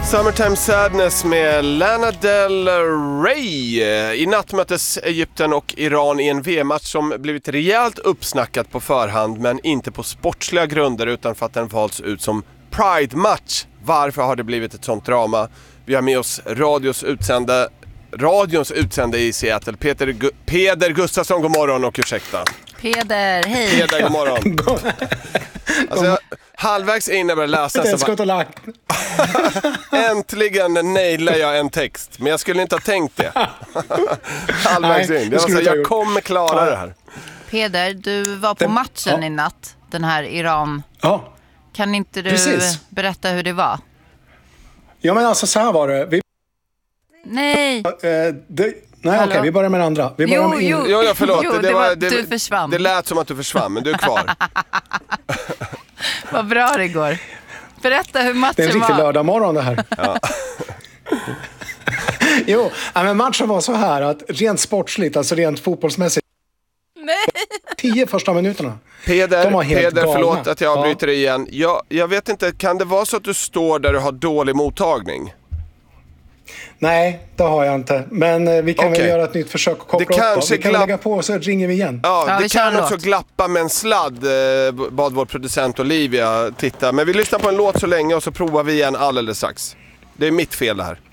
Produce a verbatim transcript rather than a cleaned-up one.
Summertime Sadness med Lana Del Rey. I natt möttes Egypten och Iran i en V M-match som blivit rejält uppsnackat på förhand, men inte på sportsliga grunder utan för att den valts ut som Pride-match. Varför har det blivit ett sånt drama? Vi har med oss radios utsände, radions utsände i Seattle, Peter, Gu- Peder Gustafsson. God morgon och ursäkta. Peder, hej. Peder, god morgon. Alltså, jag, halvvägs in när jag började läsa så bara, äntligen nailar jag en text. Men jag skulle inte ha tänkt det. Halvvägs in. Jag, alltså, jag kommer klara ja. det här. Peder, du var på den, matchen ja. i natt. Den här Iran. Ja. Kan inte du Precis. berätta hur det var? Ja, men alltså så här var det. Vi, Nej. äh, det, nej, okej, okay, vi börjar med den andra. Vi börjar jo, med jo. Jo, ja, förlåt. Jo, det, det var, var, det, du försvann. Det lät som att du försvann, men du är kvar. Vad bra det går. Berätta hur matchen var. Det är en riktig lördagmorgon det här. Ja. Jo, men matchen var så här att rent sportsligt, alltså rent fotbollsmässigt. Nej. Tio första minuterna. Peder, De var helt Peder galna. förlåt att jag avbryter dig igen. Jag, jag vet inte, kan det vara så att du står där du har dålig mottagning? Nej, det har jag inte. Men vi kan okay. väl göra ett nytt försök att koppla det upp kanske då. Vi kan glapp... lägga på så ringer vi igen. Ja, ja det vi kan också glappa med en sladd, eh, bad vår producent Olivia titta. Men vi lyssnar på en låt så länge och så provar vi igen alldeles strax. Det är mitt fel det här.